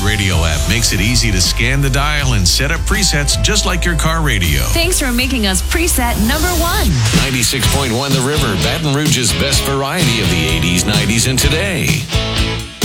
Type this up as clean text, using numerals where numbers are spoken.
iHeartRadio app makes it easy to scan the dial and set up presets just like your car radio. Thanks for making us preset number 1. 96.1 The River, Baton Rouge's best variety of the 80s, 90s, and today.